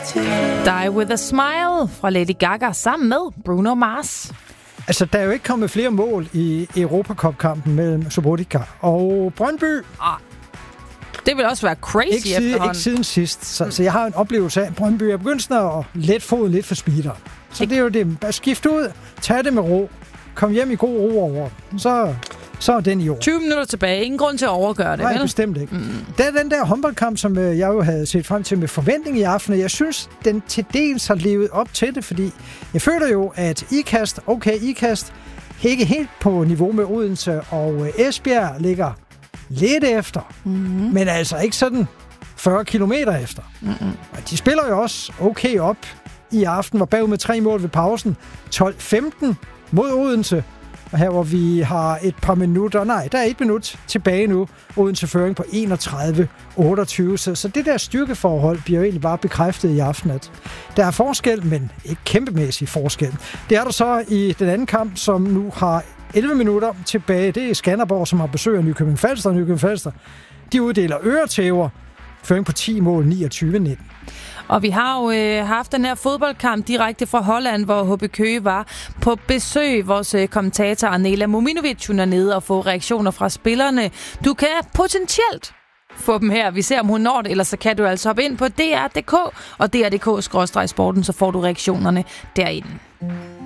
Die With A Smile fra Lady Gaga sammen med Bruno Mars. Altså, der er jo ikke kommet flere mål i Europacup-kampen mellem Subotica og Brøndby. Det vil også være crazy efterhånden. Ikke siden sidst. Så jeg har en oplevelse af, at Brøndby er begyndt at lette foden lidt for speederen. Så det er jo det. Bare skift ud, tag det med ro, kom hjem i god ro over. Så er den i år. 20 minutter tilbage. Ingen grund til at overgøre det, Nej, vel? Bestemt ikke. Det er den der håndboldkamp, som jeg jo havde set frem til med forventning i aften, og jeg synes, den til dels har levet op til det, fordi jeg føler jo, at IKAST ikke helt på niveau med Odense, og Esbjerg ligger lidt efter, men altså ikke sådan 40 kilometer efter. Og de spiller jo også okay op i aften, var bagud med 3 mål ved pausen. 12-15 mod Odense. Og her hvor vi har et par minutter, der er 1 minut tilbage nu, Odense føring på 31-28. Så det der styrkeforhold bliver jo egentlig bare bekræftet i aften, at der er forskel, men ikke kæmpemæssig forskel. Det er der så i den anden kamp, som nu har 11 minutter tilbage. Det er Skanderborg, som har besøg af Nykøbing Falster. De uddeler øretæver. Føring på 10 mål, 29-19. Og vi har jo haft den her fodboldkamp direkte fra Holland, hvor HB Køge var på besøg. Vores kommentator Arnela Mominovic, hun er nede og få reaktioner fra spillerne. Du kan potentielt få dem her. Vi ser, om hun når det, eller så kan du altså hoppe ind på DR.dk og DR.dk/sporten, så får du reaktionerne derinde.